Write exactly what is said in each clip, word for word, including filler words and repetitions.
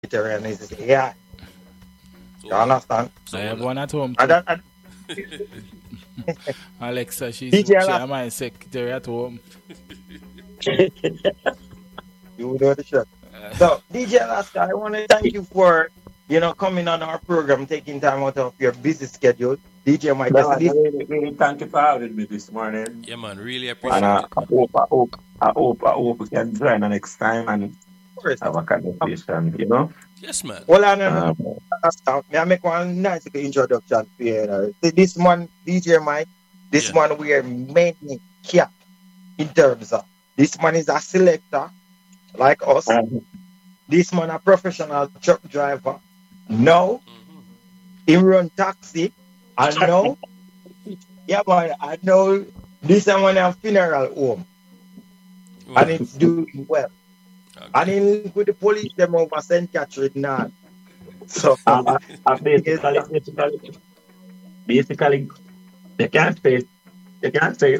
vegetarian is A I. You So, understand? I so have hold one at home And too. that and Alexa, she's D J she Alaska, am my secretary at home. you know the show. So D J Alaska, I want to thank you for you know coming on our program, taking time out of your busy schedule. D J Mike, No, just I this really, really thank you for having me this morning. yeah, man, really And appreciate uh, it, I man. hope, I hope, I hope, I hope we can join the next time and first. have a Um, conversation, you know? Yes, man. Well, I know. Um, Uh, may I make one nice introduction for you? Know. See, this one, D J Mike, this Yeah. one we are mainly cap in terms of this man is a selector like us. um, This man a professional truck driver. No, Hmm. he run taxi. I know. Yeah, man, I know this one a funeral home and Right. it's doing well. And Okay. he link with the police them over Saint Catherine now. So I, I, I yes, basically, basically, basically, they can't say, they can't say,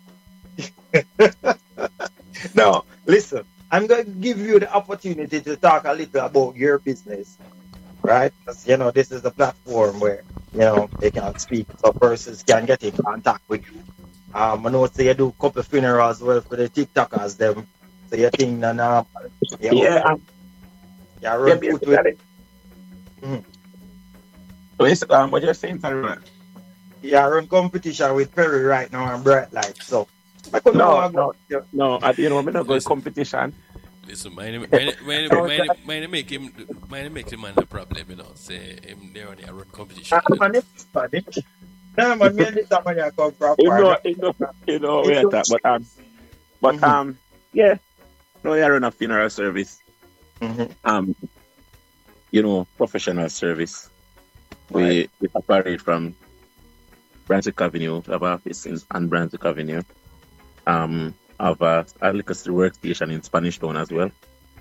now listen, I'm going to give you the opportunity to talk a little about your business, right? Because you know this is a platform where you know they can speak, so persons can get in contact with you. Um, I know say you do couple funerals well for the TikTokers them. So you think that um, you, yeah, um, you yeah, run foot with basically. mhm. So it's, um, what you're saying, sorry, You run competition with Perry right now and Bright Light. So I could know no, what no, you no, I, you know, I'm not going Listen, competition. listen. Mine, mine, mine, know, mine, mine make him, mine make him man the problem. You know, say him there on the run competition. ah, You know. man, it's funny. No, man, me and this man you come from You far. know, Me- you know, you know, It we don't. attack, but um, but Mm-hmm, um, yeah, no, I run a funeral service. mm-hmm. Um, you know, professional service. Right. We we operate from Brunswick Avenue, we have office in on Brunswick Avenue. Um, have a, a liquor store workstation in Spanish Town as well.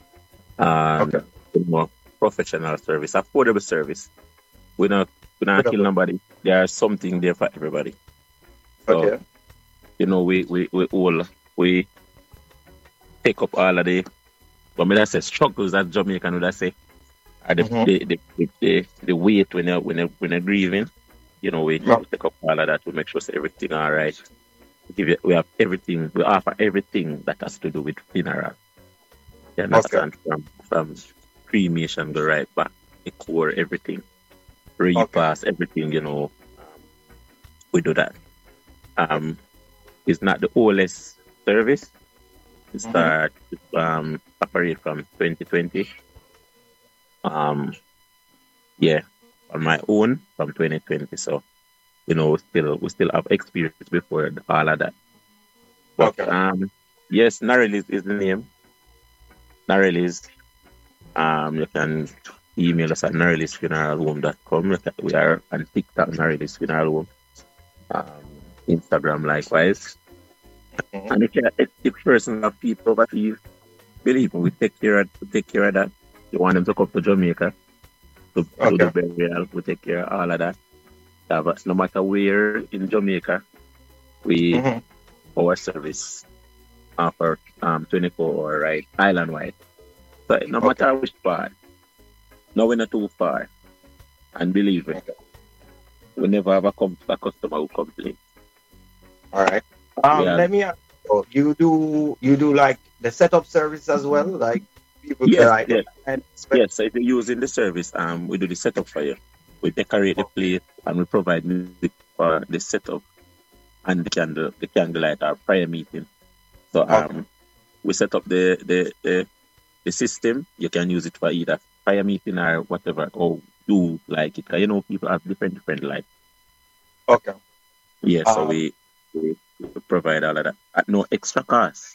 And Okay. you know, professional service, affordable service. We not we not kill Whatever. nobody. There's something there for everybody. So Okay. you know, we we we all we take up all of the, but me that say struggles that Jamaican would I say are the Mm-hmm. the the, the, the, the weight when you when you when you're grieving. You know, we, No. we take up all of that to make sure say everything all right. We give you, we have everything, we offer everything that has to do with funeral. You Okay. understand? From from cremation go right back, the core, everything. Okay. Repass, everything, you know, we do that. Um it's not the oldest service. We Mm-hmm. start um operate from twenty twenty. Um yeah, on my own from twenty twenty. So, you know, we still we still have experience before all of that. But Okay. um yes, Narellis is the name. Narellis. Um you can email us at narellis funeral home dot com. You can- We are on TikTok, Narellis Funeral Home. Um Instagram likewise. Mm-hmm. And if you if, if persons have people that you believe me, we take care of we take care of that. You want them to come to Jamaica to do the Okay. burial, we take care of all of that. Uh, but no matter where in Jamaica, we Mm-hmm. our service offer um twenty-four hour right island wide. So no Okay. matter which part, no we're not too far. And believe me, Okay. we never have a, com- a customer who complain. All right. We Um, have let me ask you, you do you do like the setup service as well? Like people can yes, like yes, and expect yes. So if you're using the service, um we do the setup for you. We decorate the place and we provide music for the setup and the candle the candlelight our prayer meeting. So okay. um we set up the the, the the system. You can use it for either fire meeting or whatever, or do like it. 'Cause you know, people have different different like. Okay. Yeah, so Um, we, we we provide all of that at no extra cost.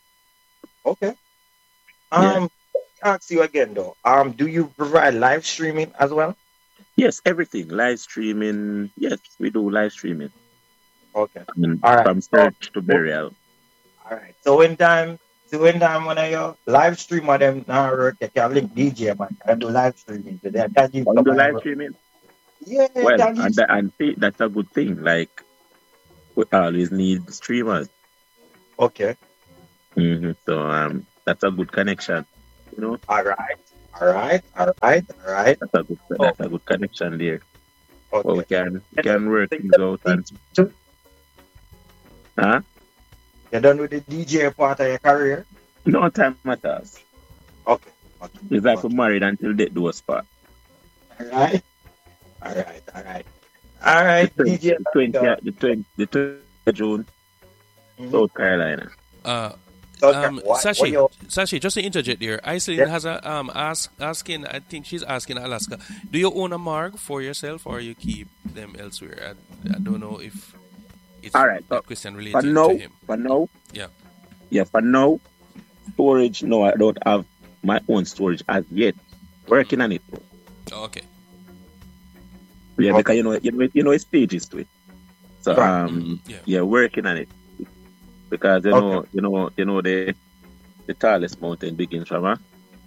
okay. Yeah. Um, ask you again though. Um, do you provide live streaming as well? Yes, everything live streaming. Yes, we do live streaming. Okay. I mean, All right. from So, search to all burial. right. So when time, so when time when I live stream of them now work, they can link D J man and do live streaming to them. Can give When you some do of live them. streaming, Yeah, well, can give. and that, and see, that's a good thing. Like we always need streamers. Okay. Hmm So um, that's a good connection. You know. All right. All right, all right, all right. That's a good, Oh, that's a good connection there. Well, we okay. can we And then can work the things out D and J too. huh? You're done with the D J part of your career? No time matters. Okay, okay, It's like we're okay. married until death do us part. All right, all right, all right. All The right, twenty, D J the twenty, Alaska. the twenty, the twentieth of June, Mm-hmm. South Carolina. Uh, So, um, what, what Sashi, you, Sashi, just to interject there, Iceland yeah. has a um ask asking. I think she's asking Alaska. Do you own a marg for yourself, or you keep them elsewhere? I, I don't know if it's All right. So that question for related to now, him. for now, Yeah. yeah, for now, storage. No, I don't have my own storage as yet. Working on it. Oh, okay. Yeah, Okay. because you know, you know, you know, it's stages to it. So Right. um, Yeah. yeah, working on it because you Okay. know, you know, you know the the tallest mountain begins from huh?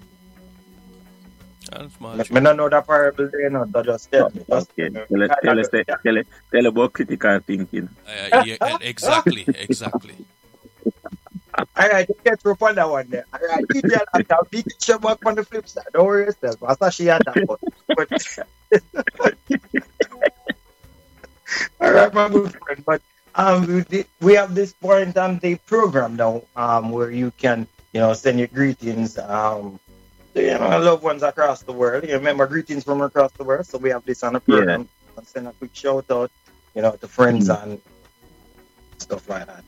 That's small. Me, me don't know that parable there, no, so just tell me. Just Okay. tell me. Tell us, I- I tell us, go- yeah. tell us, tell about critical thinking. Uh, yeah, uh, exactly, exactly. All right, you get through on that one there. All right, D J Alaska, big show back on the flip side. Don't worry yourself. I saw she had that one. But, all right, my good friend. But um, we, did- we have this point on the program now um, where you can, you know, send your greetings um, to, you know, loved ones across the world. You remember greetings from across the world. So we have this on the Yeah. program. And send a quick shout out, you know, to friends Mm. and stuff like that.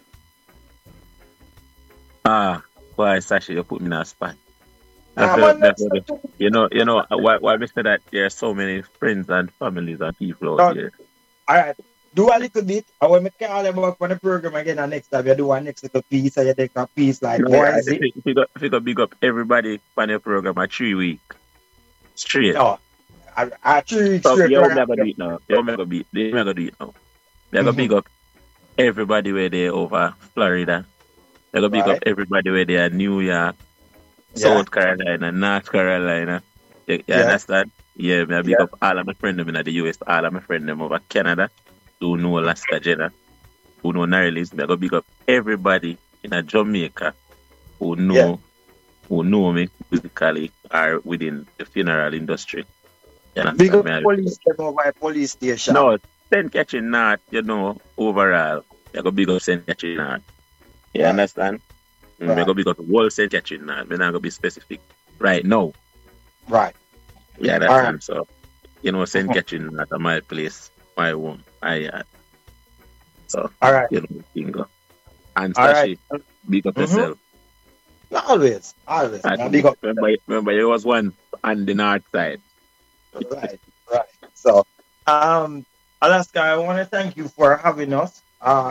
Ah, why, Sashi, you put me in a spot. Ah, That's, man, that's, that's that's, you know, you know, why, why we say that there are so many friends and families and people out Done. here. All right. Do a little bit. And when we call them back on the program again, and next time you do a next little piece, and you take a piece like, Yeah, what I is it? think if you got, if you got big up everybody on your program at three week straight. No. I, I three weeks So straight. you we're never gonna- do it now. You never do it. You never do it now. You got Mhm. big up everybody where they over Florida. You got big Right. up everybody where they are New York, Yeah. South Carolina, North Carolina. You, you Yeah. understand? Yeah, me a big Yeah. up all of my friends them in the U S, all of my friends them over Canada, who know Alaska Jenna, who know Narlis. Me I go big up everybody in a Jamaica who know Yeah. who know me physically or within the funeral industry. You understand Big up me? I- police, them over at police station. No, Saint Catherine North, you know, overall. You go big up Saint Catherine North. You Right. understand? Mm, Right. I go big up the whole Saint Catherine North. We're not gonna be specific right now. Right. Yeah, All that's right. right. So, you know, Saint Mhm. Catherine North are my place, my home, my yard. So, All right. you know, bingo. And All right. Sashi, big up Mhm. yourself. Always. Always. And Man, big up. remember, remember, you was one on the north side. Right. Right. So, um, Alaska, I want to thank you for having us, uh,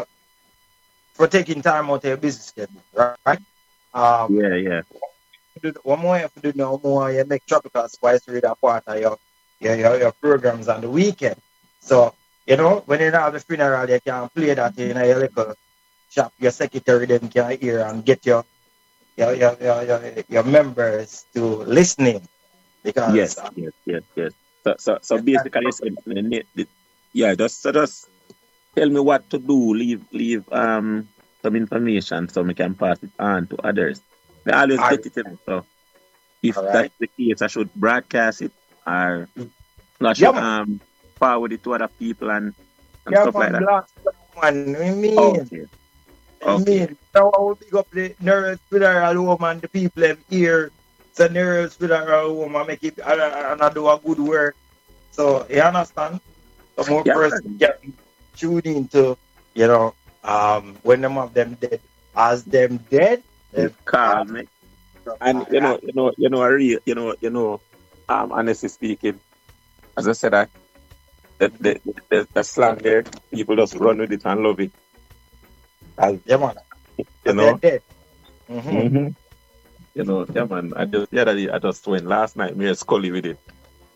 for taking time out of your busy schedule, right? Um, Yeah, yeah. do- one more if you do no more, you make Tropical Spice read a part of your, your, your, your programs on the weekend. So, you know, when you have the funeral, you can play that in your little shop. Your secretary then can hear and get your your your, your, your, your members to listening. Because Yes, uh, yes, yes, yes. So, so, so basically, it's, it, yeah, just, so just tell me what to do. Leave, leave um some information so we can pass it on to others. They always All get it. You know, so if All right. that's the case, I should broadcast it or I should Yeah, man. um forward it to other people and, and yeah, stuff like man, that. blast, man. I mean, Okay. I Okay. mean, now I will pick up the Nerds Funeral Home and the people them here. So Nerds Funeral Home and make it and, and I do a good work. So you understand? So more Yeah, person can tune into, you know, um when them of them dead. As them dead, They call me. And you know, you know, you know, a real, you know, you know, um, honestly speaking, as I said, I, the, the, the, the slang there, people just run with it and love it. As, yeah, man. you They're know, dead. Mm-hmm. mm-hmm. you know, yeah, man. I just the other day, I just went last night, me and Scully with it.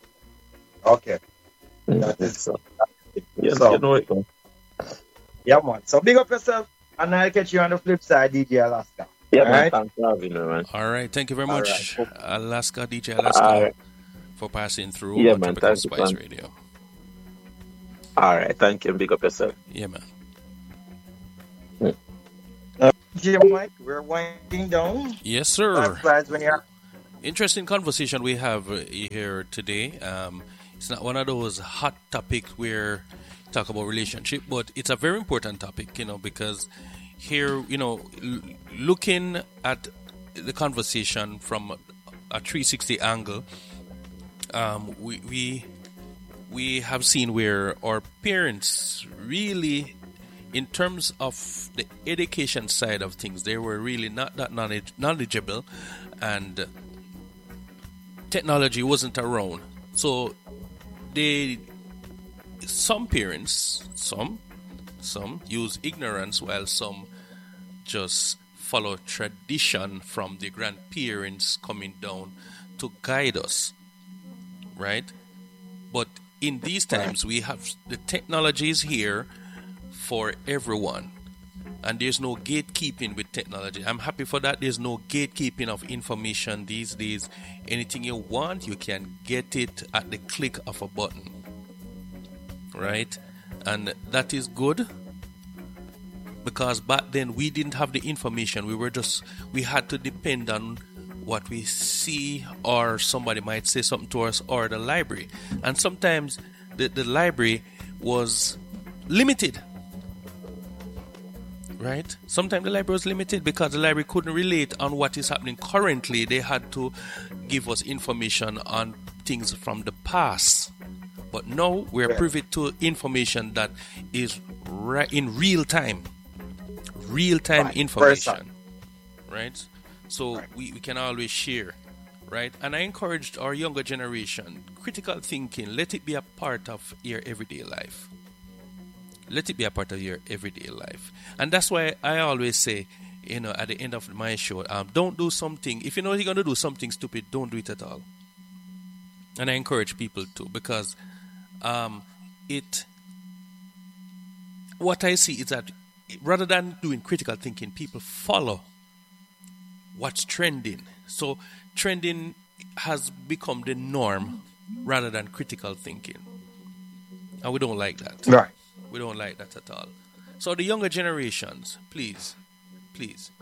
Okay. That Mhm. is So, you, so you know it. though. yeah, man. So big up yourself, and I'll catch you on the flip side, D J Alaska. Yeah, All man. right. Thanks for having me, man. All right. Thank you very All much, right. Alaska, D J Alaska, All right. for passing through Yeah, on man. Tropical Thank you, Spice man. Radio. All right. Thank you. Big up yourself. Yeah, man. D J Mike, we're winding down. Yes, sir. That's right. When you're Interesting conversation we have uh, here today. Um, it's not one of those hot topics where talk about relationship, but it's a very important topic, you know, because here, you know, l- looking at the conversation from a three sixty angle, um, we, we we have seen where our parents really, in terms of the education side of things, they were really not that knowledge, knowledgeable, and technology wasn't around. So they, some parents, some, some use ignorance, while some just follow tradition from the grandparents coming down to guide us, right? But in these times, we have the technology is here for everyone, and there's no gatekeeping with technology. I'm happy for that. There's no gatekeeping of information these days. Anything you want, you can get it at the click of a button, right? And that is good, because back then we didn't have the information. We were just, we had to depend on what we see, or somebody might say something to us, or the library. And sometimes the, the library was limited, right? Sometimes the library was limited because the library couldn't relate on what is happening currently. They had to give us information on things from the past. But now we're Yeah. privy to information that is re- in real time. Real time Right. information, Person. right? So Right. we, we can always share, right? And I encouraged our younger generation, critical thinking, let it be a part of your everyday life. Let it be a part of your everyday life. And that's why I always say, you know, at the end of my show, um, don't do something, if you know you're going to do something stupid, don't do it at all. And I encourage people to, because um, it, what I see is that rather than doing critical thinking, people follow what's trending. So trending has become the norm rather than critical thinking. And we don't like that. Right. We don't like that at all. So the younger generations, please, please,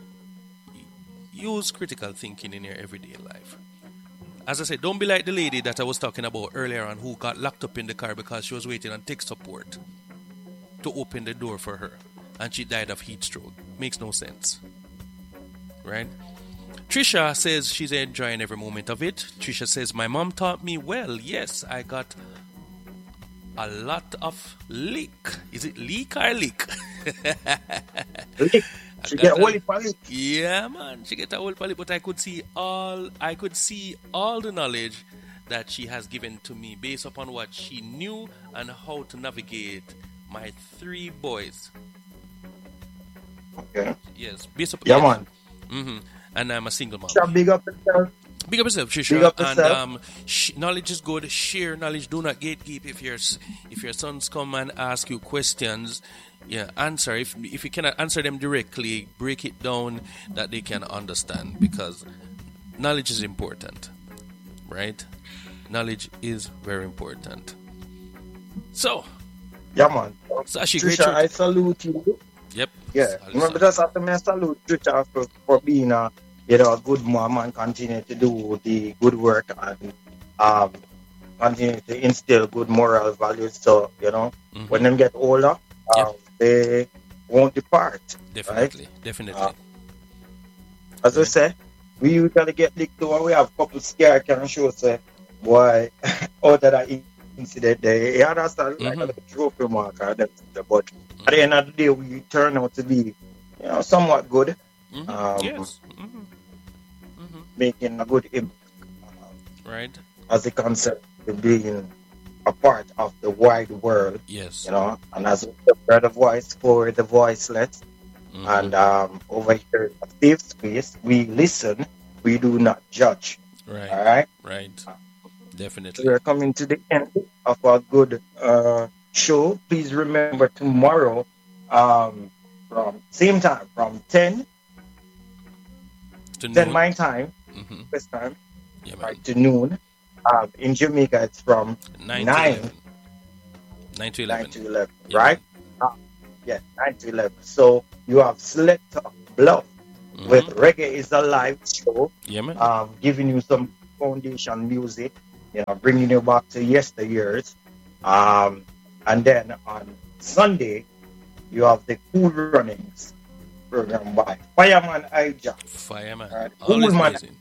use critical thinking in your everyday life. As I said, don't be like the lady that I was talking about earlier on, who got locked up in the car because she was waiting on tech support to open the door for her, and she died of heat stroke. Makes no sense, right? Trisha says she's enjoying every moment of it. Trisha says, my mom taught me well. Yes, I got a lot of leak. Is it leak or leak? Lick. She get holy pally. Yeah, man, she get a whole pally, but I could see all I could see all the knowledge that she has given to me based upon what she knew and how to navigate my three boys. Okay. Yes, based upon Yeah, yes. man. Mm-hmm. And I'm a single mom. Shall big up yourself. Big up yourself, Trisha. Big up and yourself. um, sh- knowledge is good. Share knowledge. Do not gatekeep. If your s- if your sons come and ask you questions, yeah, answer. If if you cannot answer them directly, break it down that they can understand, because knowledge is important, right? Knowledge is very important. So, Yeah, man. Sashi, great Trisha, show. I salute you. Yep. Yeah. Salute, Remember, salute. just after me, I salute Trisha for, for being a, you know, a good mom and continue to do the good work and um, continue to instill good moral values. So, you know, Mhm. when them get older, Yep. um, they won't depart. Definitely, definitely. Uh, As I say, we usually get licked to and we have a couple scare can show say, boy, out of that incident there, you understand, like Mhm. a little trophy marker, them things, but at the end of the day, we turn out to be, you know, somewhat good, Mhm. um, Yes. Mhm. Mhm. making a good impact um, Right. as a concept of being a part of the wide world, Yes. you know, and as a spread the voice for the voiceless. Mhm. And um, over here at Safe Space, we listen, we do not judge. Right. All right. Right. Definitely. We're coming to the end of our good uh, show. Please remember tomorrow, um, from same time, from ten, To ten noon. my time, Mhm. West time, Yeah, man. right to noon. Um, in Jamaica, it's from Nine, nine, to eleven. Nine to nine eleven. to eleven, Yeah, right? Uh, yeah, nine to eleven. So you have Selector Bluff with Mhm. Reggae is a Live show, Yeah, man. um, giving you some foundation music, you know, bringing you back to yesteryears. Um, and then on Sunday, you have the Cool Runnings program by Fireman Ija. Fireman. Right? Cool Always man. blazing.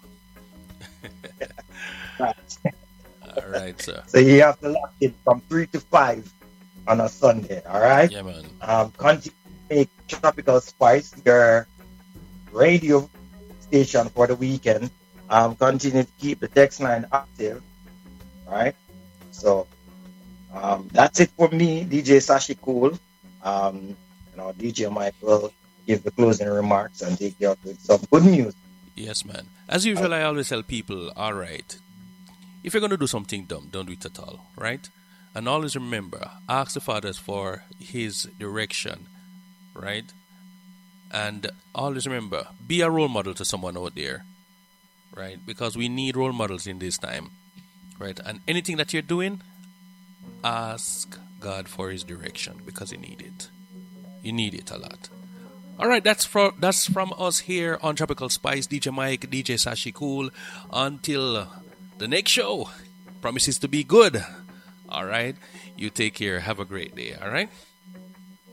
Right. All right, sir. So you have to lock it from three to five on a Sunday. All right. Yeah, man. Um, continue to make Tropical Spice your radio station for the weekend. Um, continue to keep the text line active. Right. So um, that's it for me, D J Sashi Cool. Um, you know, D J Mike will give the closing remarks and take you out with some good news. Yes, man. As usual, I always tell people, all right, if you're going to do something dumb, don't do it at all, right? And always remember, ask the Father for His direction, right? And always remember, be a role model to someone out there, right? Because we need role models in this time, right? And anything that you're doing, ask God for His direction because you need it. You need it a lot. All right, that's from that's from us here on Tropical Spice. D J Mike, D J Sashi Cool. Until the next show, promises to be good. All right, you take care. Have a great day. All right.